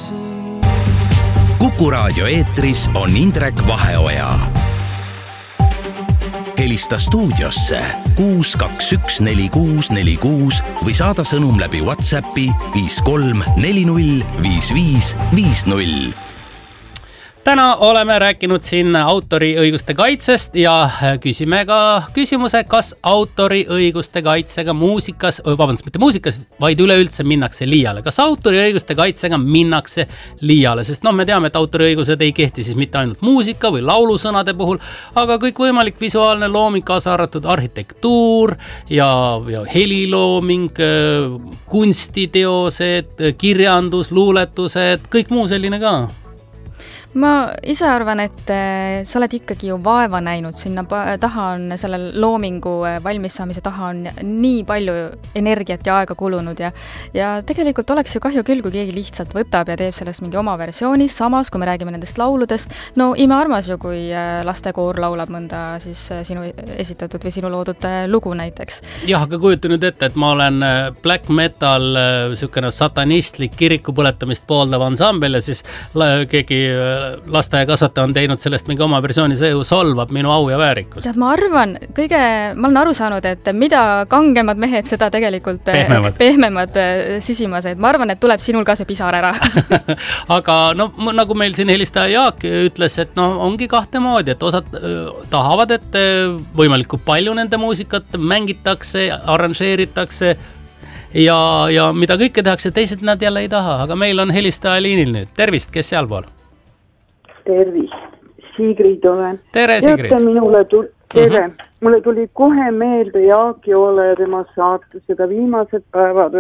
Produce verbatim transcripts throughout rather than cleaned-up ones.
Kuku Raadio eetris on Indrek Vaheoja. Helista stuudiosse kuus kaks üks neli kuus neli kuus või saada sõnum läbi WhatsAppi viis kolm neli null viis viis viis null. Täna oleme rääkinud siin autoriõiguste kaitsest ja küsime ka küsimuse, kas autoriõiguste kaitsega muusikas, vabandust, mitte muusikas, vaid üleüldse minnakse liiale. Kas autoriõiguste kaitsega minnakse liiale? Sest no me teame, et autoriõigused ei kehti siis mitte ainult muusika või laulusõnade puhul, aga kõik võimalik visuaalne looming, kaasa arvatud arhitektuur ja, ja helilooming, kunstiteosed, kirjandus, luuletused, kõik muu selline ka. Ma ise arvan, et sa oled ikkagi ju vaeva näinud, sinna taha on selle loomingu valmissaamise taha on nii palju energiat ja aega kulunud ja, ja tegelikult oleks ju kahju küll, kui keegi lihtsalt võtab ja teeb sellest mingi oma versiooni, samas kui me räägime nendest lauludest, no ime armas ju, kui lastekoor laulab mõnda siis sinu esitatud või sinu loodud lugu näiteks. Jah, aga kujuta nüüd ette, et ma olen black metal, sükene satanistlik kiriku põletamist pooldav ansambel ja siis keegi lasteaia kasvataja on teinud sellest mingi oma versiooni, see ju solvab minu au ja väärikust. Tead, ma arvan, kõige, ma olen aru saanud, et mida kangemad mehed, seda tegelikult pehmemad, pehmemad sisimased. Ma arvan, et tuleb sinul ka see pisar ära. Aga no, nagu meil siin helistaja Jaak ütles, et no ongi kahte moodi, et osad tahavad, et võimalikult palju nende muusikat mängitakse, arranžeeritakse ja, ja mida kõike tehakse, teised nad jälle ei taha, aga meil on helistaja liinil nüüd. Tervist, kes seal pool? Tervist, Sigrid olen. Tere, Sigrid. Teate, minule tuli, tere. Uh-huh. Mulle tuli kohe meelde Jaaki Ole ja tema saate seda viimased päevad.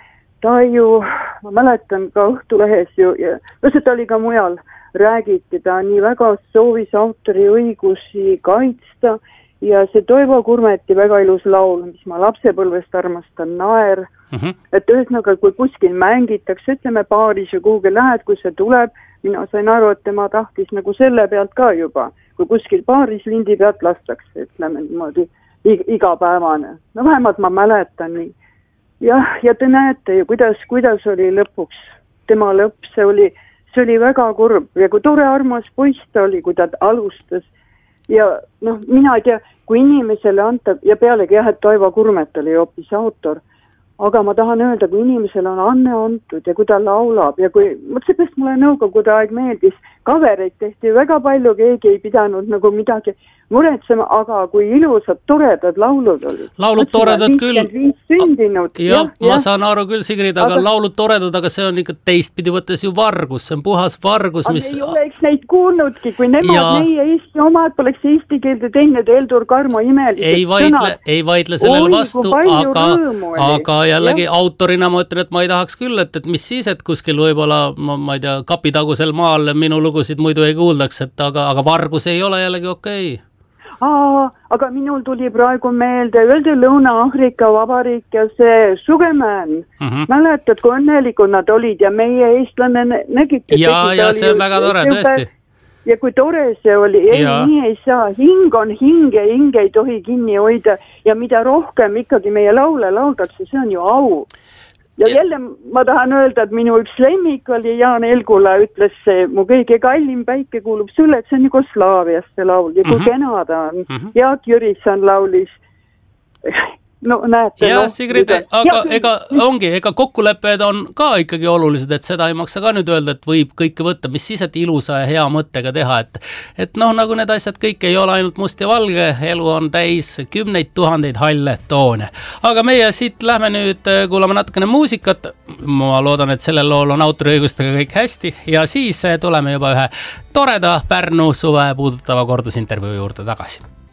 Ta ju, ma mäletan ka Õhtulehes ju, ja see ta oli ka mujal, räägiti, ta nii väga soovis autori õigusi kaitsta ja see Toivo Kurmeti väga ilus laul, mis ma lapsepõlvest armastan, Naer. Uh-huh. Et ühesõnaga, kui kuskil mängitakse, ütleme paaris ja kuhugi lähed, kui see tuleb, mina sain aru, et tema tahtis nagu selle pealt ka juba, kui kuskil paaris lindi pealt lastakse, ütleme niimoodi igapäevane. No vähemalt ma mäletan nii. Jah, ja te näete ju, kuidas, kuidas oli lõpuks tema lõpp, see oli, see oli väga kurb ja kui tore armas poiss ta oli, kui ta alustas ja noh, mina ei tea, kui inimesele antab ja pealegi jah, et Toivo Kurmet oli hoopis autor, aga ma tahan öelda, kui inimesele on anne antud ja kui ta laulab ja kui, mõt seepärast mulle nõukogude aeg meeldis, kavereid tehti väga palju, keegi ei pidanud nagu midagi muretsema, aga kui ilusad, toredad laulud olid. Laulud toredad küll. Sündinud. Ja, ja, ma saan aru küll, Sigrid, aga, aga laulud toredad, aga see on ikka teistpidi võttes ju vargus, see on puhas vargus, aga mis... ei oleks neid kuulnudki, kui nemad ja... meie Eesti omad poleks eesti keelde teinud Eldur Karmo imelised ei vaidle, ei vaidle sellele Oi, vastu, aga, aga jällegi ja. Autorina ma ütlen, et ma ei tahaks küll, et, et mis siis, et kuskil võib-olla, ma, ma ei tea, kapitagusel maal minu lugusid muidu ei kuuldaks, et aga, aga vargus ei ole jällegi okei okay. Aa, aga minul tuli praegu meelde öelda Lõuna-Aafrika Vabariik ja see Sugeman. Uh-huh. Mäletad, kui õnnelikud nad olid ja meie eestlane nägid. Ja, ja see on väga tore, tõesti. Ja kui tore see oli, ei, nii ei saa. Hing on hinge, hinge ei tohi kinni hoida ja mida rohkem ikkagi meie laule laudakse, see on ju au. Ja, ja jälle ma tahan öelda, et minu üks lemmik oli Jaan Elgula, ütles see, mu kõige kallim päike kuulub sulle, et see on Jugoslaavias see laul ja kui mm-hmm. kena ta on. Mm-hmm. Jaak Jürisson laulis. No näete. Ja no, Sigrid, aga ja, ega ongi, ega kokkulepped on ka ikkagi olulised, et seda ei maksa ka nüüd öelda, et võib kõike võtta, mis siis, et ilusa ja hea mõttega teha, et, et noh, nagu need asjad kõik ei ole ainult must ja valge, elu on täis kümneid tuhandeid halle toone. Aga meie siit lähme nüüd kuulame natukene muusikat, ma loodan, et sellel lool on autoriõigustega kõik hästi ja siis tuleme juba ühe toreda Pärnu suve puudutava kordusintervjuu juurde tagasi.